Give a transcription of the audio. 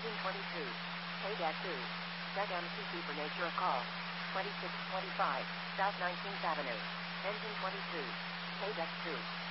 Engine 22. KDAC 2. Set MCC for nature of call. 2625 South 19th Avenue. Engine 22. KDAC 2.